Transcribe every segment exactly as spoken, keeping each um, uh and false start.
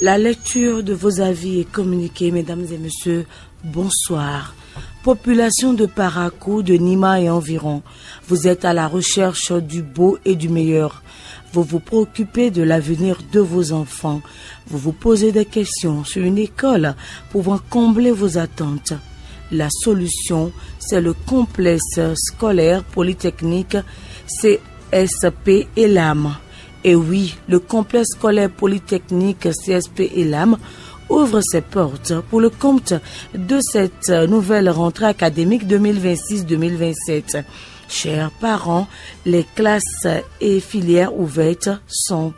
La lecture de vos avis est communiquée, mesdames et messieurs. Bonsoir. Population de Parakou, de Nima et environ. Vous êtes à la recherche du beau et du meilleur. Vous vous préoccupez de l'avenir de vos enfants. Vous vous posez des questions sur une école pouvant combler vos attentes. La solution, c'est le complexe scolaire polytechnique C S P Elam. Et oui, le complexe scolaire polytechnique C S P Elam ouvre ses portes pour le compte de cette nouvelle rentrée académique deux mille vingt-six deux mille vingt-sept. Chers parents, les classes et filières ouvertes sont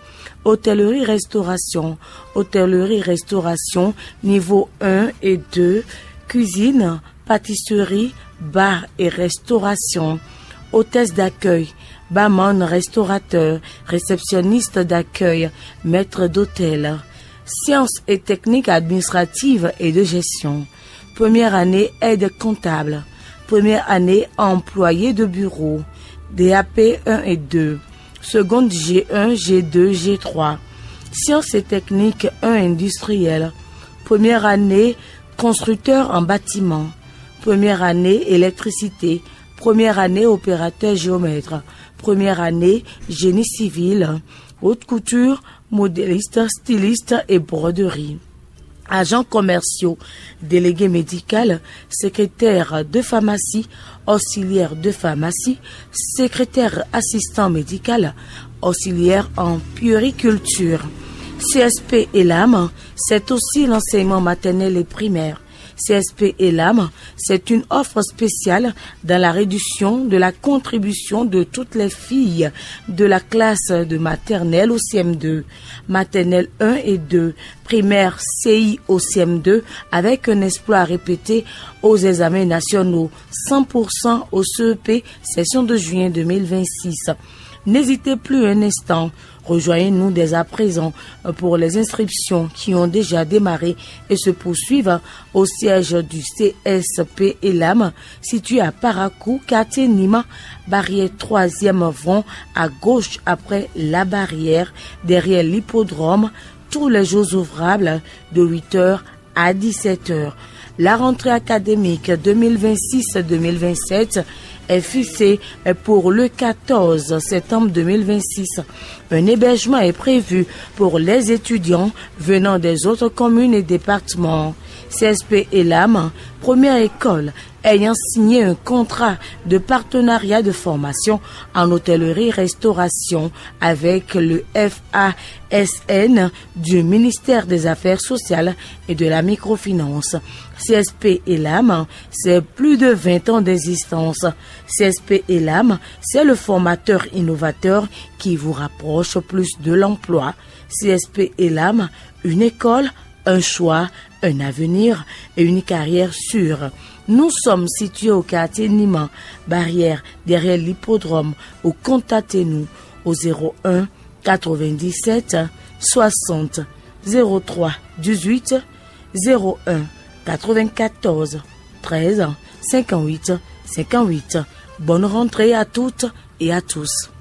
hôtellerie-restauration, hôtellerie-restauration niveau un et deux, cuisine, pâtisserie, bar et restauration, hôtesse d'accueil, barman restaurateur, réceptionniste d'accueil, maître d'hôtel, sciences et techniques administratives et de gestion, première année aide comptable, première année employé de bureau, D A P un et deux, seconde G un, G deux, G trois, sciences et techniques un industriel, première année constructeur en bâtiment, première année électricité, première année opérateur géomètre, première année génie civil, haute couture, modéliste, styliste et broderie. Agents commerciaux, délégué médical, secrétaire de pharmacie, auxiliaire de pharmacie, secrétaire assistant médical, auxiliaire en puériculture. C S P Elam, c'est aussi l'enseignement maternel et primaire. C S P Elam, c'est une offre spéciale dans la réduction de la contribution de toutes les filles de la classe de maternelle au C M deux, maternelle un et deux, primaire C I au C M deux avec un exploit répété aux examens nationaux, cent pour cent au C E P, session de juin deux mille vingt-six. N'hésitez plus un instant. Rejoignez-nous dès à présent pour les inscriptions qui ont déjà démarré et se poursuivent au siège du C S P Elam, situé à Parakou, quartier Nima, barrière troisième rond à gauche après la barrière, derrière l'hippodrome, tous les jours ouvrables de huit heures à dix-sept heures. La rentrée académique deux mille vingt-six deux mille vingt-sept est fixée pour le quatorze septembre deux mille vingt-six. Un hébergement est prévu pour les étudiants venant des autres communes et départements. C S P Elam, première école ayant signé un contrat de partenariat de formation en hôtellerie-restauration avec le F A S N du ministère des Affaires sociales et de la microfinance. C S P Elam, c'est plus de vingt ans d'existence. C S P Elam, c'est le formateur innovateur qui vous rapproche plus de l'emploi. C S P Elam, une école, un choix, un avenir et une carrière sûre. Nous sommes situés au quartier Nima, barrière derrière l'hippodrome, ou contactez-nous au zéro un quatre-vingt-dix-sept soixante zéro trois dix-huit zéro un quatre-vingt-quatorze treize cinquante-huit cinquante-huit. Bonne rentrée à toutes et à tous.